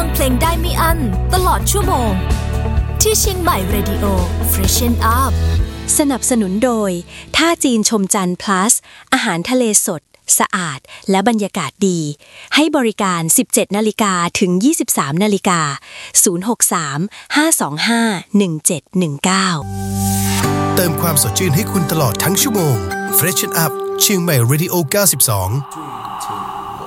ฟังเพลงได้ไม่อั้นตลอดชั่วโมงที่เชียงใหม่ Radio Freshen Up สนับสนุนโดยท่าจีนชมจันทร์ plus อาหารทะเลสดสะอาดและบรรยากาศดีให้บริการ 17 นาฬิกาถึง 23 นาฬิกา 063-525-1719 เติมความสดชื่นให้คุณตลอดทั้งชั่วโมง Freshen Up เชียงใหม่ Radio 92